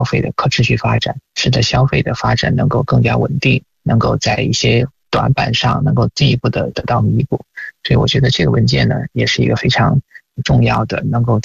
费的可持续发展，使得消费的发展能够更加稳定，能够在一些短板上能够进一步的得到弥补。所以我觉得这个文件呢，也是一个非常重要的，能够